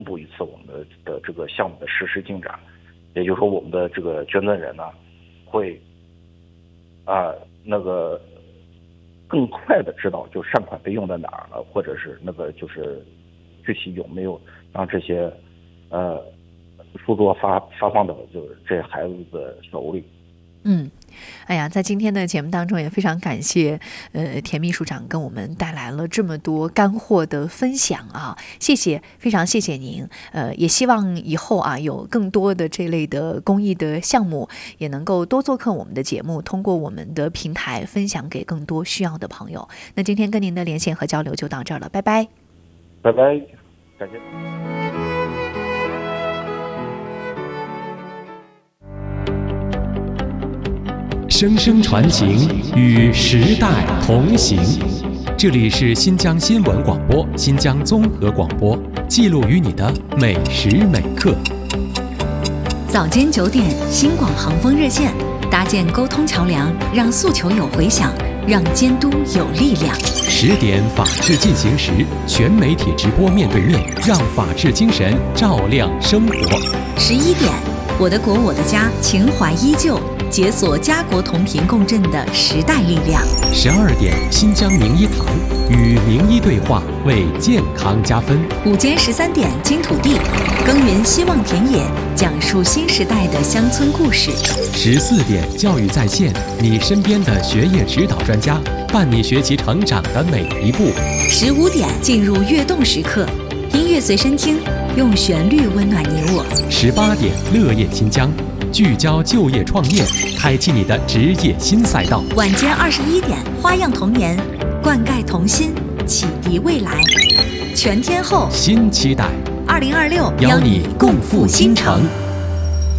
布一次我们的这个项目的实施进展，也就是说我们的这个捐赠人呢会那个更快的知道就善款被用在哪儿了，或者是那个就是具体有没有让这些书桌发放到就是这些孩子的手里。 哎呀，在今天的节目当中也非常感谢田秘书长跟我们带来了这么多干货的分享啊，谢谢，非常谢谢您。也希望以后啊有更多的这类的公益的项目也能够多做客我们的节目，通过我们的平台分享给更多需要的朋友。那今天跟您的连线和交流就到这儿了，拜拜。 拜拜，再见。 声声传情，与时代同行。这里是新疆新闻广播、新疆综合广播，记录与你的每时每刻。 早间9点，新广航风热线，搭建沟通桥梁，让诉求有回响，让监督有力量。 10点，法治进行时，全媒体直播面对面，让法治精神照亮生活。 11点，我的国我的家，情怀依旧，解锁家国同频共振的时代力量。 12点，新疆名医堂，与名医对话，为健康加分。 午间13点，金土地，耕耘希望田野，讲述新时代的乡村故事。 14点，教育在线，你身边的学业指导专家，伴你学习成长的每一步。 15点，进入跃动时刻，音乐随身听，用旋律温暖你我。 18点，乐业新疆，聚焦就业创业，开启你的职业新赛道。 晚间21点，花样童年，灌溉童心，启迪未来。全天候新期待， 2026， 邀你共赴新城。